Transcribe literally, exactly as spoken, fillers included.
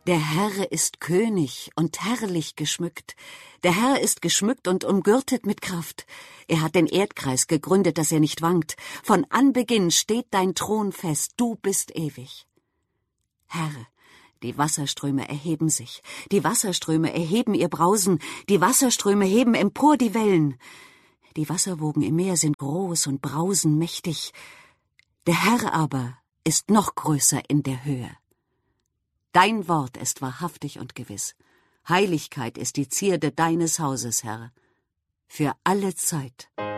Der Herr ist König und herrlich geschmückt. Der Herr ist geschmückt und umgürtet mit Kraft. Er hat den Erdkreis gegründet, dass er nicht wankt. Von Anbeginn steht dein Thron fest, du bist ewig. Herr, die Wasserströme erheben sich, die Wasserströme erheben ihr Brausen, die Wasserströme heben empor die Wellen. Die Wasserwogen im Meer sind groß und brausen mächtig. Der Herr aber ist noch größer in der Höhe. Dein Wort ist wahrhaftig und gewiss. Heiligkeit ist die Zierde deines Hauses, Herr, für alle Zeit.